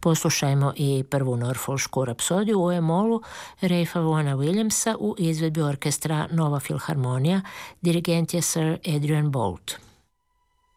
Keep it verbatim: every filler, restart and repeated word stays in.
Poslušajmo i prvu norfolšku rapsodiju u e-molu Ralpha Vaughana Williamsa u izvedbi orkestra Nova Filharmonija. Dirigent je Sir Adrian Boult.